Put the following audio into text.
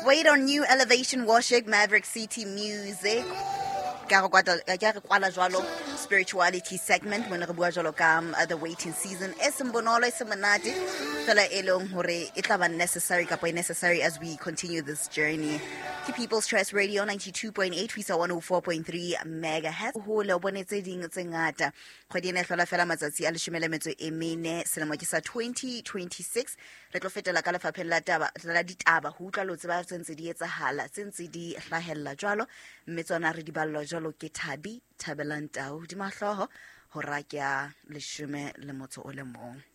Wait on New Elevation Worship, Maverick City Music. Spirituality segment when re bua jalo ka the waiting season esembonolo esemonate fela elong hore e tla ba necessary as we continue this journey. Ke People's Trust Radio 92.8 Wisa 104.3 megahertz ho le bonetse ding tse ngata kgwedi ena hlola fela matsatsi a 14 selemo ke sa 2026 re tlo fetela ka lefapheng la ditaba ho utlwa lotse ba tsentse di etsahala tsentse di hlahella jwalo mme tsona re di ballo jwalo ke Thabi Thabelantau di mahloho ho rakya 11 le motso o le mong.